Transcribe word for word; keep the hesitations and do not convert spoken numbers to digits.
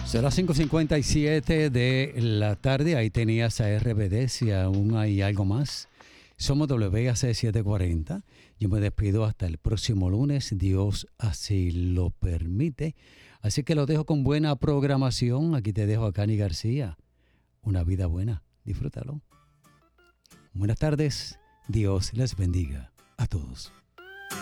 Son las cinco cincuenta y siete de la tarde. Ahí tenías a R B D, si aún hay algo más. Somos W A C setecientos cuarenta. Yo me despido hasta el próximo lunes. Dios así lo permite. Así que lo dejo con buena programación. Aquí te dejo a Cani García. Una vida buena. Disfrútalo. Buenas tardes. Dios les bendiga a todos.